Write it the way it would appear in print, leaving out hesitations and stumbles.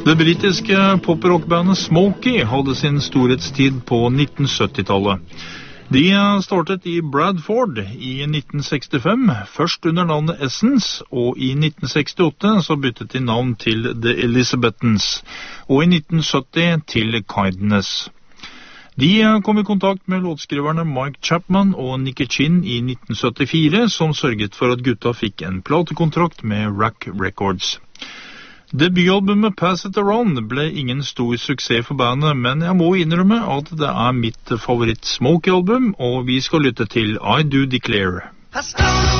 Det britiske poprockbandet Smokey hadde sin storhetstid på 1970-tallet. De startet i Bradford i 1965, først under navnet Essence, og i 1968 så byttet de navn til The Elizabethans, og i 1970 til Kindness. De kom i kontakt med låtskriverne Mike Chapman og Nicky Chin i 1974, som sørget for at gutta fikk en platekontrakt med Rack Records. Debutalbumet Pass It Around ble ingen stor suksess for bandet, men jeg må innrømme at det mitt favoritt Smokey-album, og vi skal lytte til I Do Declare.